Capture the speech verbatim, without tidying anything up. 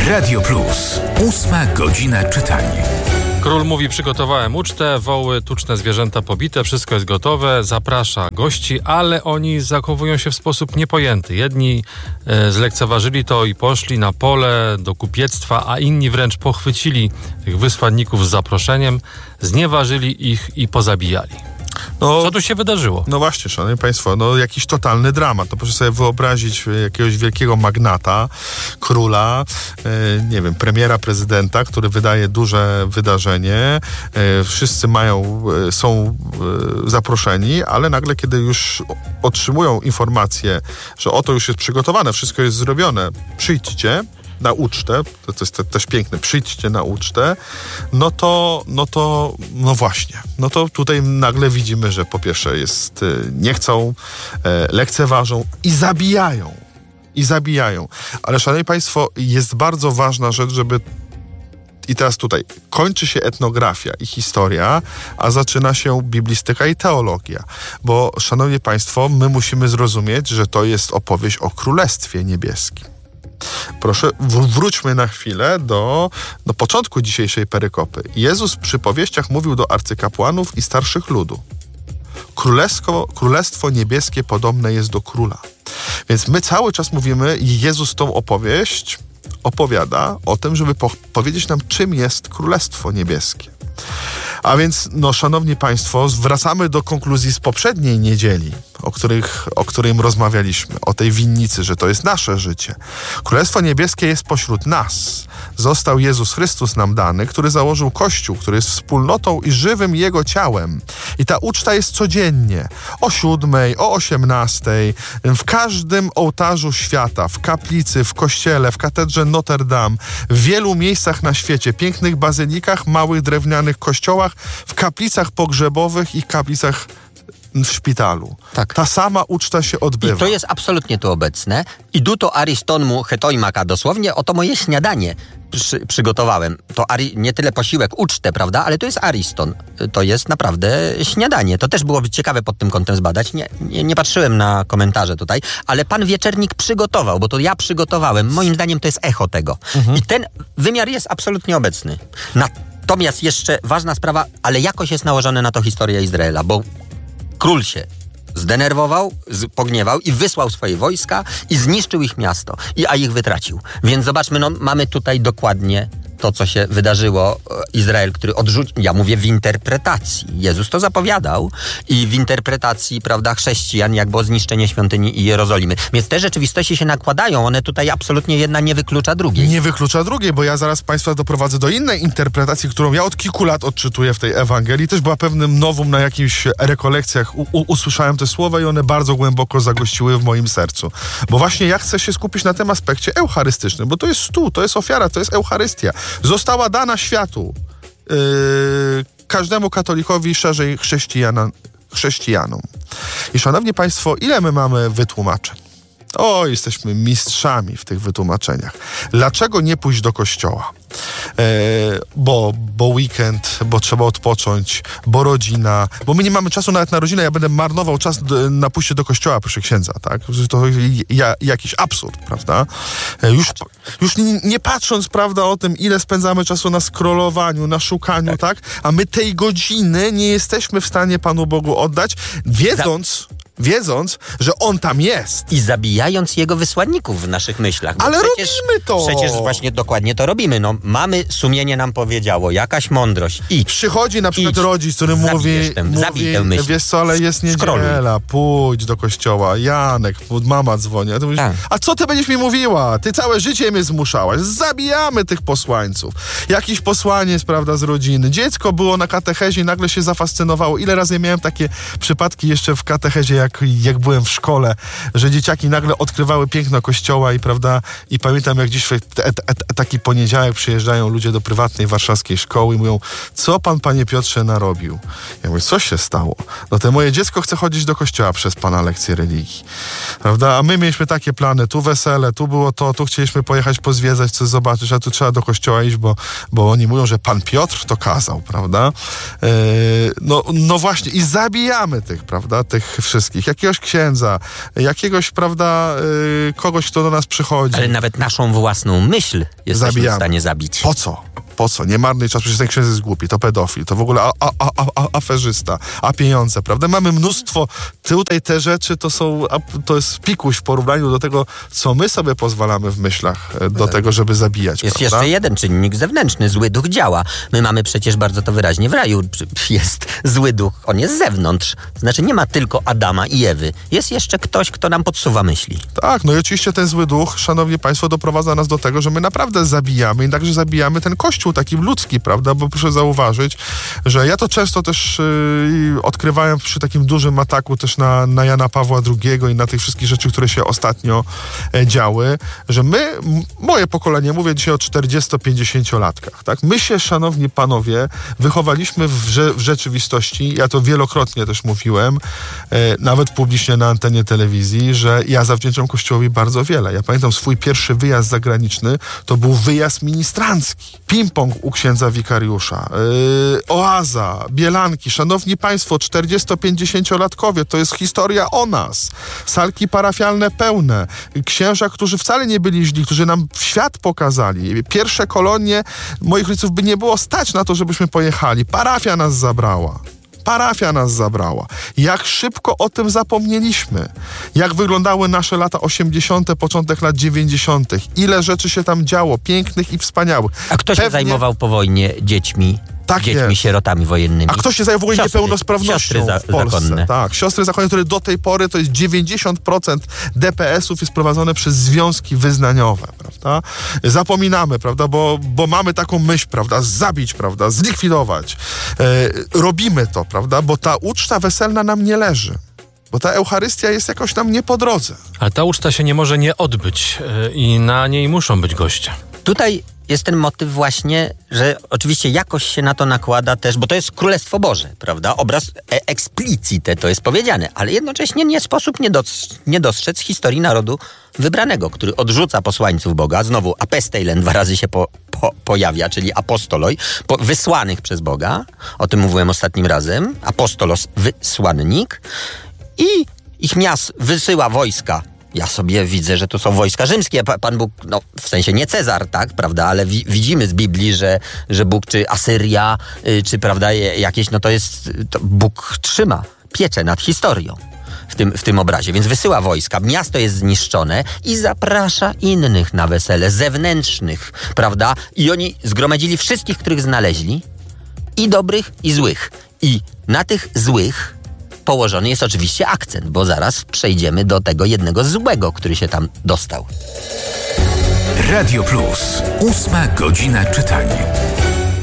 Radio Plus. Ósma godzina czytania. Król mówi: przygotowałem ucztę, woły, tuczne zwierzęta pobite, wszystko jest gotowe, zaprasza gości, ale oni zachowują się w sposób niepojęty. Jedni e, zlekceważyli to i poszli na pole do kupiectwa, a inni wręcz pochwycili tych wysłanników z zaproszeniem, znieważyli ich i pozabijali. No, co tu się wydarzyło? No właśnie, szanowni państwo, no jakiś totalny dramat. To proszę sobie wyobrazić jakiegoś wielkiego magnata, króla, e, nie wiem, premiera, prezydenta, który wydaje duże wydarzenie. E, wszyscy mają, e, są e, zaproszeni, ale nagle, kiedy już otrzymują informację, że oto już jest przygotowane, wszystko jest zrobione, przyjdźcie na ucztę, to, to jest te, też piękne, przyjdźcie na ucztę, no to, no to, no właśnie, no to tutaj nagle widzimy, że po pierwsze jest, nie chcą, e, lekceważą i zabijają, i zabijają. Ale szanowni państwo, jest bardzo ważna rzecz, żeby i teraz tutaj kończy się etnografia i historia, a zaczyna się biblistyka i teologia. Bo, szanowni państwo, my musimy zrozumieć, że to jest opowieść o Królestwie Niebieskim. Proszę, wróćmy na chwilę do, do początku dzisiejszej perykopy. Jezus w przypowieściach mówił do arcykapłanów i starszych ludu. Królestwo, królestwo niebieskie podobne jest do króla. Więc my cały czas mówimy, Jezus tą opowieść opowiada o tym, żeby po- powiedzieć nam, czym jest Królestwo Niebieskie. A więc, no, szanowni państwo, wracamy do konkluzji z poprzedniej niedzieli, o, których, o którym rozmawialiśmy, o tej winnicy, że to jest nasze życie. Królestwo Niebieskie jest pośród nas. Został Jezus Chrystus nam dany, który założył Kościół, który jest wspólnotą i żywym Jego ciałem. I ta uczta jest codziennie, o siódmej, o osiemnastej, w każdym ołtarzu świata, w kaplicy, w kościele, w katedrze Notre Dame, w wielu miejscach na świecie, pięknych bazylikach, małych drewnianych kościołach, w kaplicach pogrzebowych i kaplicach w szpitalu. Tak. Ta sama uczta się odbywa. I to jest absolutnie tu obecne. I duto ariston mu hetoimaka, dosłownie oto moje śniadanie przy, przygotowałem. To ari, nie tyle posiłek, ucztę, prawda? Ale to jest ariston. To jest naprawdę śniadanie. To też byłoby ciekawe pod tym kątem zbadać. Nie, nie, nie patrzyłem na komentarze tutaj, ale pan Wieczernik przygotował, bo to ja przygotowałem. Moim zdaniem to jest echo tego. Mhm. I ten wymiar jest absolutnie obecny. Natomiast jeszcze ważna sprawa, ale jakoś jest nałożone na to historia Izraela, bo król się zdenerwował, pogniewał i wysłał swoje wojska i zniszczył ich miasto, i, a ich wytracił. Więc zobaczmy, no, mamy tutaj dokładnie to, co się wydarzyło. Izrael, który odrzucił, ja mówię w interpretacji. Jezus to zapowiadał i w interpretacji, prawda, chrześcijan, jak było zniszczenie świątyni i Jerozolimy. Więc te rzeczywistości się nakładają, one tutaj absolutnie jedna nie wyklucza drugiej. Nie wyklucza drugiej, bo ja zaraz państwa doprowadzę do innej interpretacji, którą ja od kilku lat odczytuję w tej Ewangelii. Też była pewnym nowum na jakichś rekolekcjach. U- u- usłyszałem te słowa i one bardzo głęboko zagościły w moim sercu. Bo właśnie ja chcę się skupić na tym aspekcie eucharystycznym, bo to jest stół, to jest ofiara, to jest Eucharystia. Została dana światu, yy, każdemu katolikowi, szerzej chrześcijana, chrześcijanom. I szanowni państwo, ile my mamy wytłumaczeń? O, jesteśmy mistrzami w tych wytłumaczeniach. Dlaczego nie pójść do kościoła? E, bo, bo weekend, bo trzeba odpocząć, bo rodzina, bo my nie mamy czasu nawet na rodzinę, ja będę marnował czas do, na pójście do kościoła, proszę księdza, tak? To ja, jakiś absurd, prawda? E, już, już nie, nie patrząc, prawda, o tym, ile spędzamy czasu na scrollowaniu, na szukaniu, tak? A my tej godziny nie jesteśmy w stanie Panu Bogu oddać, wiedząc... wiedząc, że On tam jest. I zabijając Jego wysłanników w naszych myślach. Ale przecież, robimy to! Przecież właśnie dokładnie to robimy. No, mamy, sumienie nam powiedziało, jakaś mądrość. Idź. Przychodzi na przykład idź, rodzic, który mówi, ten, mówi tę myśl. wiesz co, ale jest niedziela, pójdź do kościoła, Janek, mama dzwoni. A, ty mówisz, tak. A co ty będziesz mi mówiła? Ty całe życie mnie zmuszałaś. Zabijamy tych posłańców. Jakiś posłaniec, prawda, z rodziny. Dziecko było na katechezie i nagle się zafascynowało. Ile razy miałem takie przypadki jeszcze w katechezie, jak Jak, jak byłem w szkole, że dzieciaki nagle odkrywały piękno kościoła i prawda, i pamiętam, jak dziś w t- t- t- taki poniedziałek przyjeżdżają ludzie do prywatnej warszawskiej szkoły i mówią, co pan, panie Piotrze, narobił? Ja mówię, co się stało? No to moje dziecko chce chodzić do kościoła przez pana lekcję religii. Prawda? A my mieliśmy takie plany, tu wesele, tu było to, tu chcieliśmy pojechać pozwiedzać, coś zobaczyć, a tu trzeba do kościoła iść, bo, bo oni mówią, że pan Piotr to kazał, prawda? Yy, no, no właśnie, i zabijamy tych, prawda, tych wszystkich. świeckich, jakiegoś księdza, jakiegoś, prawda, yy, kogoś, kto do nas przychodzi. Ale nawet naszą własną myśl jesteśmy Zabijamy. w stanie zabić. Po co? Po co? Nie marnuj czas, przecież ten ksiądz jest głupi, to pedofil, to w ogóle a, a, a, a, aferzysta, a pieniądze, prawda? Mamy mnóstwo, tutaj te rzeczy to są, to jest pikuś w porównaniu do tego, co my sobie pozwalamy w myślach do tego, żeby zabijać, Jest prawda? jeszcze jeden czynnik zewnętrzny, zły duch działa. My mamy przecież bardzo to wyraźnie w raju, jest zły duch, on jest z zewnątrz. Znaczy nie ma tylko Adama i Ewy, jest jeszcze ktoś, kto nam podsuwa myśli. Tak, no i oczywiście ten zły duch, szanowni państwo, doprowadza nas do tego, że my naprawdę zabijamy i także zabijamy ten kościół taki ludzki, prawda? Bo proszę zauważyć, że ja to często też yy, odkrywałem przy takim dużym ataku też na, na Jana Pawła drugiego i na tych wszystkich rzeczy, które się ostatnio e, działy, że my, m, moje pokolenie, mówię dzisiaj o czterdziesto-pięćdziesięciolatkach, tak? My się, szanowni panowie, wychowaliśmy w, rze- w rzeczywistości, ja to wielokrotnie też mówiłem, e, nawet publicznie na antenie telewizji, że ja zawdzięczam Kościołowi bardzo wiele. Ja pamiętam swój pierwszy wyjazd zagraniczny, to był wyjazd ministrancki. Ping-pong u księdza wikariusza, yy, oaza, Bielanki, szanowni państwo, czterdziesto-pięćdziesięciolatkowie, to jest historia o nas. Salki parafialne pełne, księża, którzy wcale nie byli źli, którzy nam świat pokazali. Pierwsze kolonie moich rodziców by nie było stać na to, żebyśmy pojechali. Parafia nas zabrała. Parafia nas zabrała. Jak szybko o tym zapomnieliśmy. Jak wyglądały nasze lata osiemdziesiąte, początek lat dziewięćdziesiątych. Ile rzeczy się tam działo, pięknych i wspaniałych. A kto się Pewnie... zajmował po wojnie dziećmi? Tak dziećmi, jest. sierotami wojennymi. A kto się zajmuje Siostry, niepełnosprawnością siostry za, w Polsce? zakonne. Tak, siostry zakonne, które do tej pory to jest dziewięćdziesiąt procent D P S-ów jest prowadzone przez związki wyznaniowe, prawda? Zapominamy, prawda, bo, bo mamy taką myśl, prawda, zabić, prawda, zlikwidować. E, robimy to, prawda, bo ta uczta weselna nam nie leży. Bo ta Eucharystia jest jakoś nam nie po drodze. Ale ta uczta się nie może nie odbyć yy, i na niej muszą być goście. Tutaj jest ten motyw właśnie, że oczywiście jakoś się na to nakłada też, bo to jest Królestwo Boże, prawda? Obraz e- explicite to jest powiedziane, ale jednocześnie nie sposób nie, dos- nie dostrzec historii narodu wybranego, który odrzuca posłańców Boga. Znowu apesteilen dwa razy się po, po, pojawia, czyli apostoloj, po, wysłanych przez Boga. O tym mówiłem ostatnim razem. Apostolos, wysłannik. I ich miast wysyła wojska. Ja sobie widzę, że to są wojska rzymskie. Pan Bóg, no w sensie nie Cezar, tak, prawda, ale wi- widzimy z Biblii, że, że Bóg, czy Asyria, y, czy prawda, jakieś, no to jest, to Bóg trzyma pieczę nad historią w tym, w tym obrazie, więc wysyła wojska, miasto jest zniszczone i zaprasza innych na wesele, zewnętrznych, prawda, i oni zgromadzili wszystkich, których znaleźli, i dobrych, i złych. I na tych złych położony jest oczywiście akcent, bo zaraz przejdziemy do tego jednego złego, który się tam dostał. Radio Plus. Ósma godzina czytania.